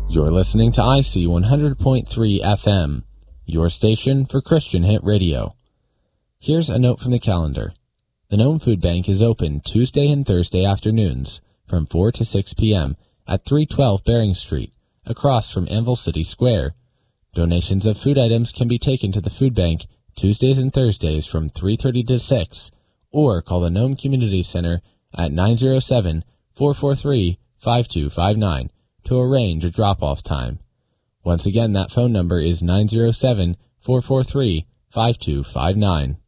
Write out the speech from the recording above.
You're listening to IC 100.3 FM, your station for Christian Hit Radio. Here's a note from the calendar. The Nome Food Bank is open Tuesday and Thursday afternoons from 4 to 6 p.m. at 312 Bering Street, across from Anvil City Square. Donations of food items can be taken to the food bank Tuesdays and Thursdays from 3:30 to 6, or call the Nome Community Center at 907-443-5259 to arrange a drop-off time. Once again, that phone number is 907-443-5259.